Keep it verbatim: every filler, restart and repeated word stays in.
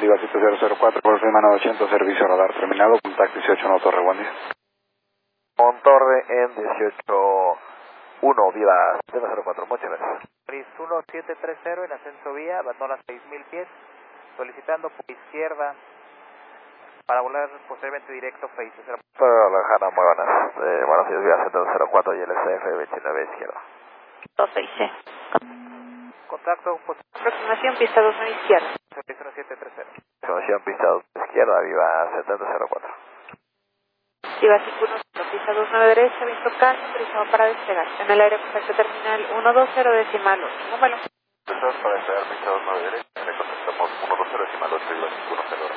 Viva siete cero cero cuatro, por semana ochenta, servicio radar terminado, contacto dieciocho, no Torre, buen día. Con Torre en dieciocho uno, Viva siete cero cuatro, muchas gracias. Pris uno siete tres cero en ascenso vía, batón a seis mil pies, solicitando por izquierda para volar posteriormente directo Face. Pero Lejana, muy buenas. Eh, buenos días, Viva siete cero cuatro y el S F veintinueve izquierda. dos seis C. Contacto, pues, Aproximación pista dos nueve izquierda. uno siete tres cero. Información pista dos izquierda, Viva siete cero cuatro. Viva cinco uno cero, pista dos nueve derecha, visto caso, autorizado para despegar. En el aire contacto terminal uno dos cero decimal ocho. Número. Para despegar pista dos nueve derecha, le contestamos uno dos cero decimal ocho, Viva cinco uno cero.